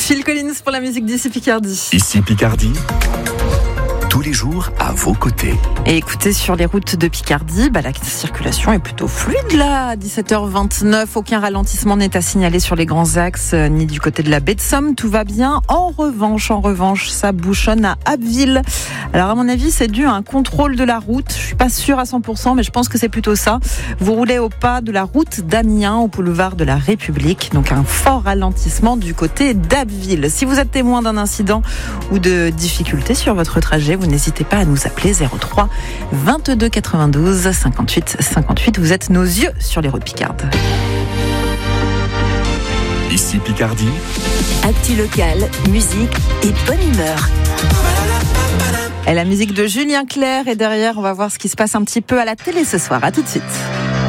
Phil Collins pour la musique d'ici Picardie. Ici Picardie, tous les jours à vos côtés. Et écoutez, sur les routes de Picardie, la circulation est plutôt fluide là. À 17h29, aucun ralentissement n'est à signaler sur les grands axes, ni du côté de la baie de Somme. Tout va bien. En revanche, ça bouchonne à Abbeville. Alors à mon avis, c'est dû à un contrôle de la route. Je suis pas sûre à 100%, mais je pense que c'est plutôt ça. Vous roulez au pas de la route d'Amiens au boulevard de la République. Donc un fort ralentissement du côté d'Abbeville. Si vous êtes témoin d'un incident ou de difficultés sur votre trajet, vous n'hésitez pas à nous appeler 03 22 92 58 58. Vous êtes nos yeux sur les routes picardes. Ici Picardie, Actu locale, musique et bonne humeur. Et la musique de Julien Clerc est derrière. On va voir ce qui se passe un petit peu à la télé ce soir. À tout de suite.